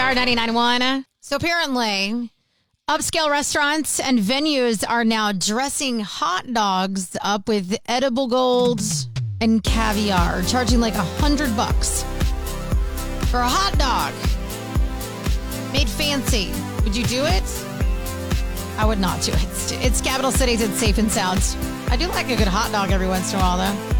CHR 99.1. So apparently, upscale restaurants and venues are now dressing hot dogs up with edible golds and caviar, charging like $100 for a hot dog made fancy. Would you do it? I would not do it. It's capital cities. It's safe and sound. I do like a good hot dog every once in a while, though.